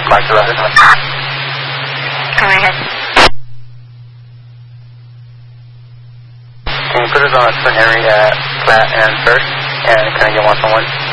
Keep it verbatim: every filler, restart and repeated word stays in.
Mike eleven. Go ahead. Can you put us on Saint Henry at Flat and First? And can I get one on one?